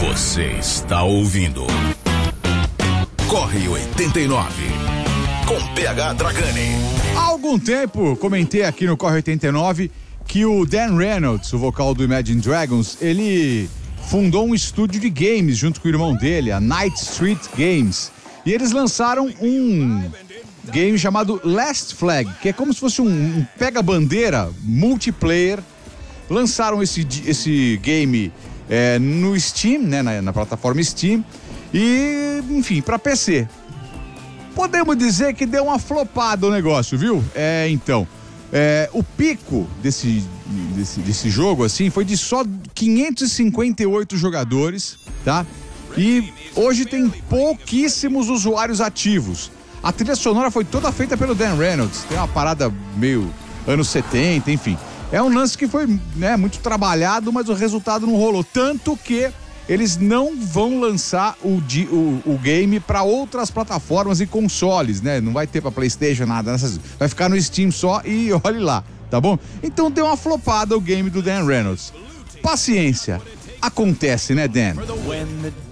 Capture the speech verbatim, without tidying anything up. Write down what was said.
Você está ouvindo Corre oitenta e nove com P H Dragani. Há algum tempo comentei aqui no Corre oitenta e nove que o Dan Reynolds, o vocal do Imagine Dragons, ele fundou um estúdio de games junto com o irmão dele, a Night Street Games. E eles lançaram um game chamado Last Flag, que é como se fosse um, um pega-bandeira multiplayer. Lançaram esse, esse game é, no Steam, né, na, na plataforma Steam, e, enfim, para P C. Podemos dizer que deu uma flopada o negócio, viu? É, então, é, o pico desse, desse, desse jogo, assim, foi de só quinhentos e cinquenta e oito jogadores, tá? E hoje tem pouquíssimos usuários ativos. A trilha sonora foi toda feita pelo Dan Reynolds, tem uma parada meio anos setenta, enfim. É um lance que foi, né, muito trabalhado, mas o resultado não rolou. Tanto que eles não vão lançar o, o, o game para outras plataformas e consoles, né? Não vai ter para PlayStation, nada. Nessas, vai ficar no Steam só e olhe lá, tá bom? Então deu uma flopada o game do Dan Reynolds. Paciência. Acontece, né, Dan?